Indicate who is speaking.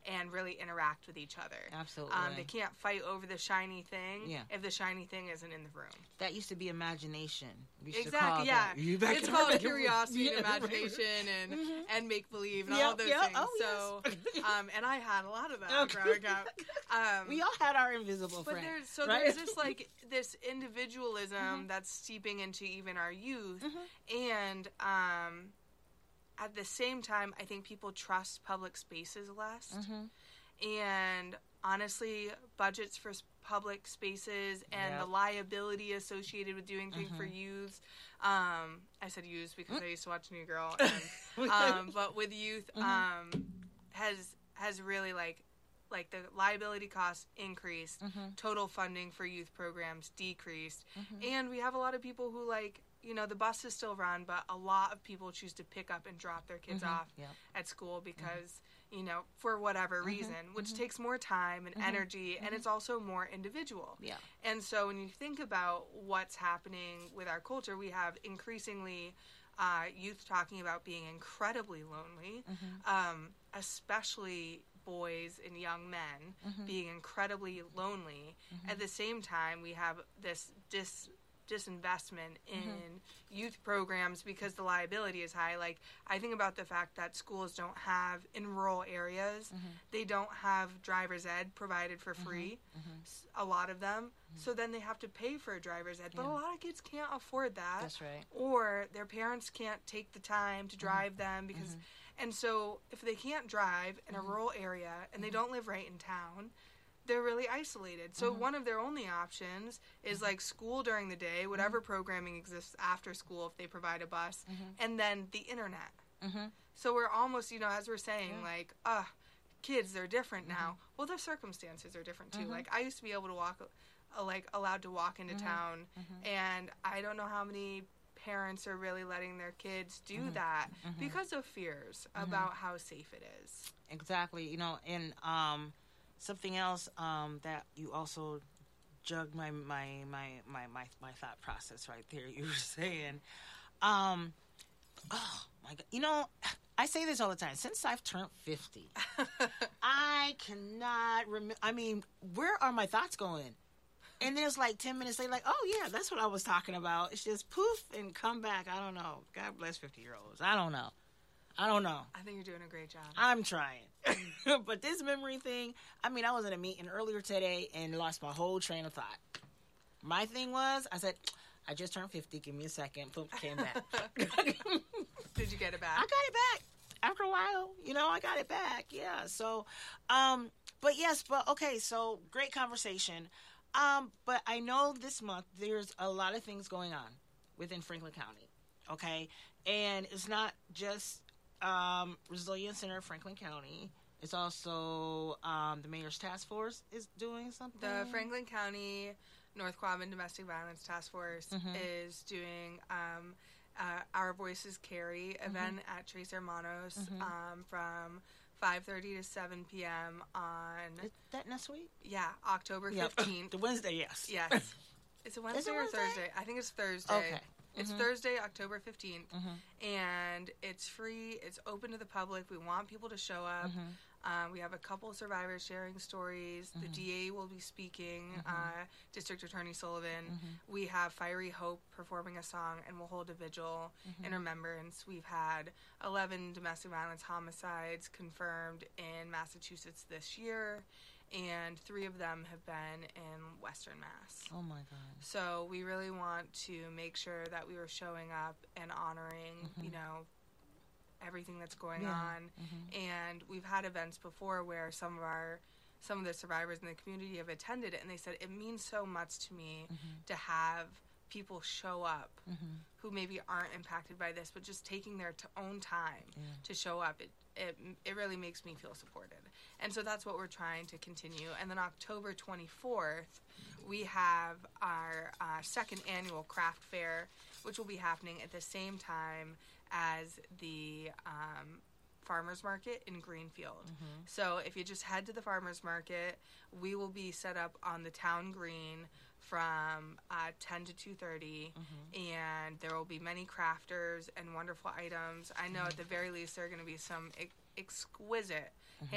Speaker 1: and really interact with each other.
Speaker 2: Absolutely.
Speaker 1: They can't fight over the shiny thing if the shiny thing isn't in the room.
Speaker 2: That used to be imagination.
Speaker 1: Exactly, yeah. It's called curiosity and imagination and make-believe and all those things. Oh, so, and I had a lot of that growing up.
Speaker 2: We all had our invisible friend.
Speaker 1: There's this, like, this individualism that's seeping into even our youth, and at the same time, I think people trust public spaces less. And honestly, budgets for public spaces and the liability associated with doing things for youths. I said youths because I used to watch New Girl. And, but with youth, has really, like the liability costs increased, total funding for youth programs decreased, and we have a lot of people who, like, you know, the bus is still run, but a lot of people choose to pick up and drop their kids off at school because, you know, for whatever reason, which takes more time and energy, and it's also more individual. Yeah. And so when you think about what's happening with our culture, we have increasingly youth talking about being incredibly lonely, especially boys and young men being incredibly lonely. At the same time, we have this disinvestment in youth programs because the liability is high. Like, I think about the fact that schools don't have, in rural areas, they don't have driver's ed provided for free, a lot of them. So then they have to pay for a driver's ed. But a lot of kids can't afford that.
Speaker 2: That's right.
Speaker 1: Or their parents can't take the time to drive them because... And so if they can't drive in a rural area and they don't live right in town, they're really isolated. So one of their only options is, like, school during the day, whatever programming exists after school if they provide a bus, and then the internet. So we're almost, you know, as we're saying, like, kids, they're different now. Well, their circumstances are different, too. Like, I used to be able to walk, allowed to walk into town, and I don't know how many parents are really letting their kids do that because of fears about how safe it is.
Speaker 2: Exactly. You know, and something else that you also jugged my thought process right there. You were saying, oh my God, you know, I say this all the time. Since I've turned 50, I cannot remember. I mean, where are my thoughts going? And then it's like 10 minutes later, like, oh, yeah, that's what I was talking about. It's just poof and come back. I don't know. God bless 50-year-olds. I don't know.
Speaker 1: I think you're doing a great job.
Speaker 2: I'm trying. But this memory thing, I mean, I was in a meeting earlier today and lost my whole train of thought. My thing was, I said, I just turned 50. Give me a second. Boom, came back.
Speaker 1: Did you get it back?
Speaker 2: I got it back. After a while, you know, I got it back. Yeah. So, okay, so great conversation. But I know this month there's a lot of things going on within Franklin County, okay? And it's not just Resilience Center Franklin County. It's also the Mayor's Task Force is doing something.
Speaker 1: The Franklin County North Quabbin Domestic Violence Task Force is doing Our Voices Carry event at Tres Hermanos from 5:30 to 7 p.m. on...
Speaker 2: Is that next week?
Speaker 1: Yeah, October 15th.
Speaker 2: The Wednesday, yes.
Speaker 1: Yes. Is it Wednesday or Thursday? I think it's Thursday.
Speaker 2: Okay.
Speaker 1: It's Thursday, October 15th. And it's free. It's open to the public. We want people to show up. We have a couple survivors sharing stories. The DA will be speaking, District Attorney Sullivan. We have Fiery Hope performing a song, and we'll hold a vigil in remembrance. We've had 11 domestic violence homicides confirmed in Massachusetts this year, and 3 of them have been in Western Mass.
Speaker 2: Oh, my God.
Speaker 1: So we really want to make sure that we are showing up and honoring, you know, everything that's going on. And we've had events before where some of the survivors in the community have attended it, and they said it means so much to me to have people show up who maybe aren't impacted by this, but just taking their own time to show up. It really makes me feel supported. And so that's what we're trying to continue. And then October 24th, we have our second annual craft fair, which will be happening at the same time as the farmers market in Greenfield. So if you just head to the farmers market, we will be set up on the town green from 10 to 2:30, and there will be many crafters and wonderful items. I know at the very least there are going to be some exquisite